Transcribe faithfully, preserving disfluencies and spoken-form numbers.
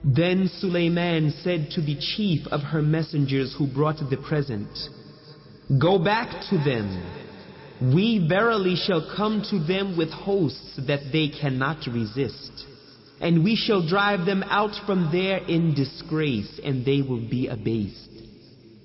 Then Sulayman said to the chief of her messengers who brought the present, "Go back to them. We verily shall come to them with hosts that they cannot resist, and we shall drive them out from there in disgrace, and they will be abased."